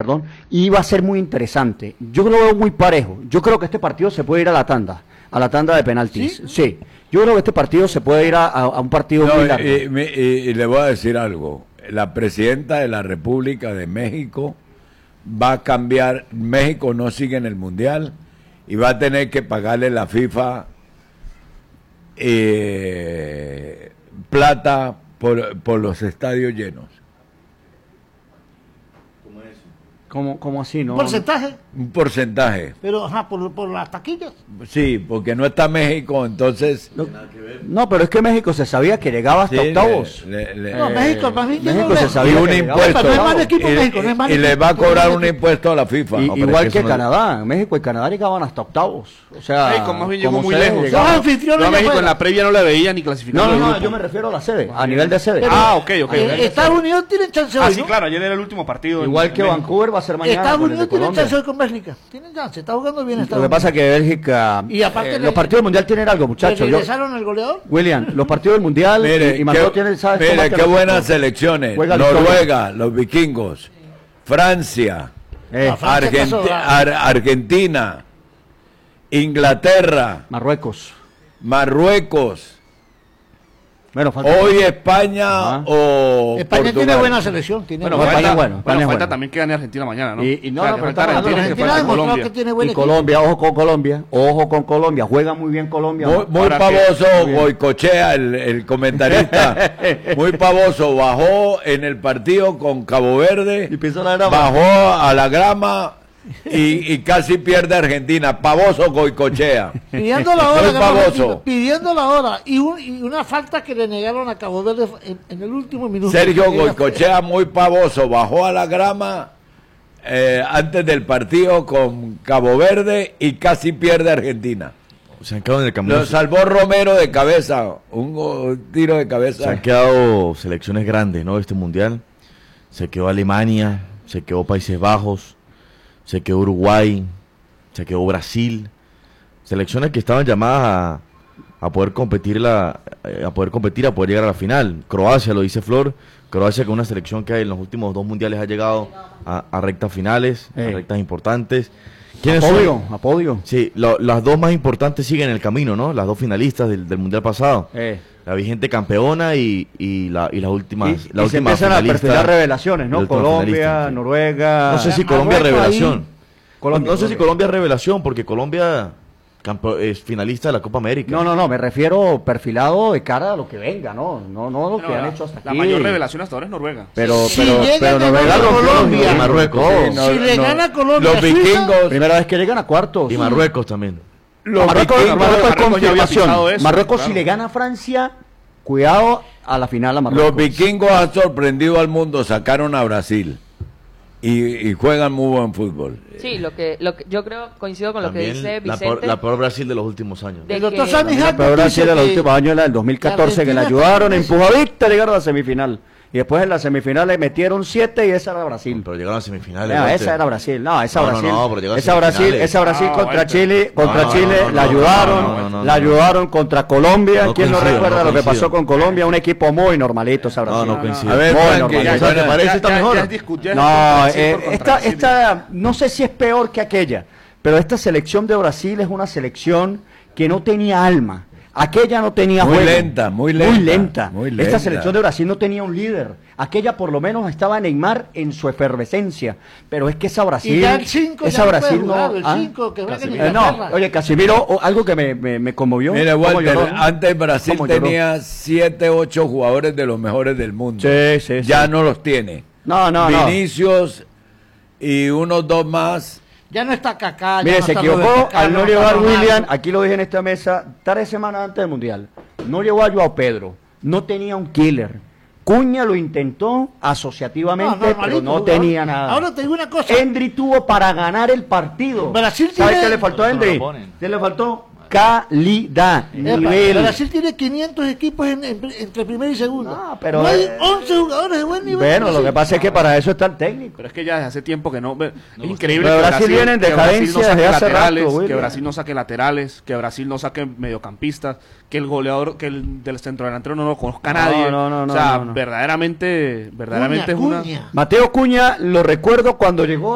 perdón, y va a ser muy interesante. Yo lo veo muy parejo. Yo creo que este partido se puede ir a la tanda de penaltis. Sí. Yo creo que este partido se puede ir a un partido muy largo. Y le voy a decir algo. La presidenta de la República de México va a cambiar. México no sigue en el Mundial y va a tener que pagarle la FIFA plata por los estadios llenos. ¿Cómo así? ¿No? ¿Porcentaje? Un porcentaje. Pero, ajá, por las taquillas. Sí, porque no está México, entonces... No, pero es que México se sabía que llegaba hasta octavos. No, México se sabía un impuesto. No es mal equipo México, no es mal y le va a cobrar un impuesto a la FIFA. Igual que Canadá. México y Canadá llegaban hasta octavos. O sea, México más bien llegó muy lejos. Los anfitriones Yo a México en la previa no le veía ni clasificado. No, yo me refiero a la sede, a nivel de sede. Ok. Estados Unidos tiene chance hoy, sí, claro, ayer era el último partido. Igual que Vancouver va a ser mañana. Estados Unidos tiene chance hoy con Bélgica. Tienen chance, está jugando bien Estados Unidos. Lo que pasa es que Bélgica... Y aparte los partidos del Mundial tienen algo, muchachos. ¿Regresaron al goleador? William, los partidos del Mundial... Mire, qué buenas selecciones. Noruega, los vikingos, Francia, Argentina, Inglaterra, Marruecos. Bueno, hoy España o España Portugal. tiene buena selección. Falta también que gane Argentina mañana, ¿no? Argentina ha demostrado que tiene buen equipo. Colombia, ojo con Colombia, juega muy bien Colombia. Muy pavoso, Goicochea, el comentarista, muy pavoso, bajó en el partido con Cabo Verde, bajó a la grama y casi pierde Argentina. Pavoso Goicochea. Pidiendo la hora y una falta que le negaron a Cabo Verde en el último minuto. Sergio Goicochea muy pavoso, bajó a la grama antes del partido con Cabo Verde y casi pierde Argentina. Se han quedado en el camino. Lo salvó Romero de cabeza, un tiro de cabeza. Se han quedado selecciones grandes, ¿no? Este mundial. Se quedó Alemania, se quedó Países Bajos, se quedó Uruguay, se quedó Brasil, selecciones que estaban llamadas a poder competir, a poder llegar a la final. Croacia, lo dice Flor, Croacia que es una selección que en los últimos 2 mundiales ha llegado a rectas finales, a rectas importantes. A podio. Sí, las 2 más importantes siguen el camino, ¿no? Las 2 finalistas del mundial pasado. La vigente campeona y las últimas. Y se empiezan a perfilar revelaciones, ¿no? Colombia, Noruega. No sé si Colombia es revelación. No sé si Colombia es revelación, porque Colombia es finalista de la Copa América. No, me refiero perfilado de cara a lo que venga, no lo que han hecho hasta aquí. La mayor revelación hasta ahora es Noruega. Pero Noruega Colombia y Marruecos. Si le gana Colombia, los vikingos, primera vez que llegan a cuartos. Y Marruecos también. Marruecos si le gana a Francia, cuidado a la final a Marruecos. Los vikingos han sorprendido al mundo, sacaron a Brasil y juegan muy buen fútbol. Sí, lo que yo creo, coincido con también lo que dice Vicente. La peor Brasil de los últimos años. El doctor La peor Brasil de los últimos años, la del 2014, que le ayudaron empujadita a llegar a la semifinal. Y después en la semifinal le metieron 7 y esa era Brasil. Pero llegaron a semifinales. Esa era Brasil. Esa Brasil contra Chile, la ayudaron contra Colombia. ¿Quién no recuerda lo que pasó con Colombia? Un equipo muy normalito esa Brasil. No coincido. A ver, ¿te parece esta mejor? Esta no sé si es peor que aquella, pero esta selección de Brasil es una selección que no tenía alma. Aquella no tenía muy juego. Muy lenta. Esta selección de Brasil no tenía un líder. Aquella por lo menos estaba Neymar en su efervescencia. Pero es que esa Brasil... Y ya el 5 esa ya Brasil no... no, El 5 que juega en Inglaterra. Oye, Casimiro, algo que me conmovió. Mira, Walter, antes Brasil tenía 7, 8 jugadores de los mejores del mundo. Sí. Ya no los tiene. Vinicius y unos 2 más... Ya no está Kaká. Mire, se equivocó al no llevar William, aquí lo dije en esta mesa, 3 semanas antes del Mundial. No llevó a Joao Pedro, no tenía un killer. Cuña lo intentó asociativamente, pero no tenía nada. Ahora te digo una cosa. Endri tuvo para ganar el partido. Brasil ¿Sabe qué le faltó a Endri? ¿Qué le faltó? Calidad, nivel. Brasil tiene 500 equipos entre primero y segundo. Pero no hay 11 jugadores de buen nivel. Bueno, lo que pasa es que para eso está el técnico. Pero es que ya desde hace tiempo que no. Es increíble que Brasil viene en decadencia desde hace rato. Que Brasil no saque laterales, que Brasil no saque mediocampistas, que el goleador, que el del centrodelantero no lo conozca a nadie. O sea, verdaderamente es una. Mateo Cuña, lo recuerdo cuando llegó